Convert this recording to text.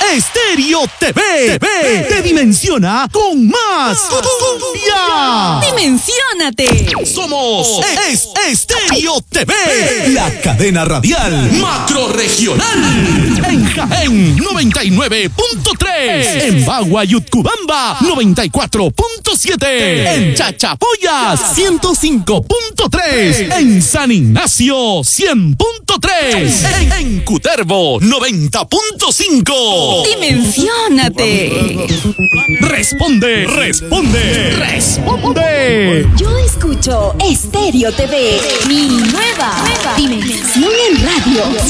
Estéreo TV. Te dimensiona con más cumbia. ¡Dimensiónate! Somos Estéreo TV, la cadena radial macrorregional. En Jaén, 99.3. En Bagua y Utcubamba, 94.7. En Chachapoyas, 105.3. En San Ignacio, 100.3. En Cutervo, 90.5. ¡Dimensiónate! Responde. Yo escucho Estéreo TV, mi nueva dimensión en radio.